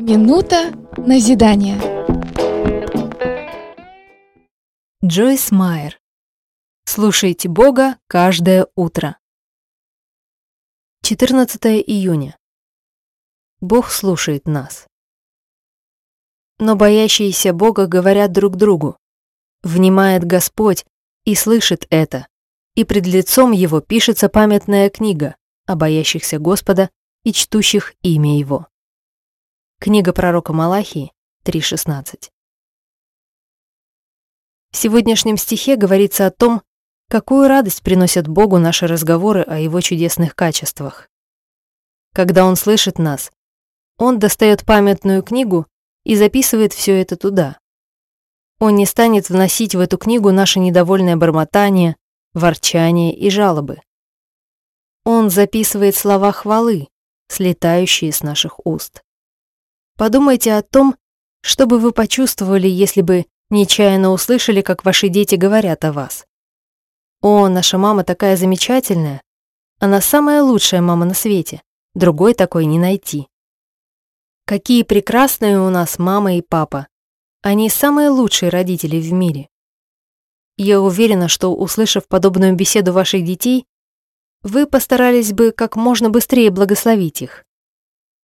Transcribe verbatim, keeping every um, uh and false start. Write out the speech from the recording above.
Минута назидания. Джойс Майер. Слушайте Бога каждое утро. четырнадцатое июня. Бог слушает нас. Но боящиеся Бога говорят друг другу: «Внимает Господь и слышит это, и пред лицом Его пишется памятная книга о боящихся Господа и чтущих имя Его». Книга пророка Малахии три шестнадцать. В сегодняшнем стихе говорится о том, какую радость приносят Богу наши разговоры о Его чудесных качествах. Когда Он слышит нас, Он достает памятную книгу и записывает все это туда. Он не станет вносить в эту книгу наше недовольное бормотание, ворчание и жалобы. Он записывает слова хвалы, слетающие с наших уст. Подумайте о том, что бы вы почувствовали, если бы нечаянно услышали, как ваши дети говорят о вас. «О, наша мама такая замечательная! Она самая лучшая мама на свете, другой такой не найти». Какие прекрасные у нас мама и папа! Они самые лучшие родители в мире. Я уверена, что, услышав подобную беседу ваших детей, вы постарались бы как можно быстрее благословить их.